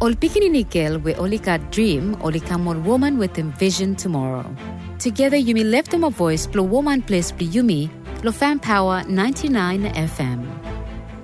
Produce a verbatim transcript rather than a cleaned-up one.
Ol pikininikil we olika dream olika more woman with him vision tomorrow. Together you may lift them a voice, blow woman place, be yumi, lo fan power ninety-nine F M.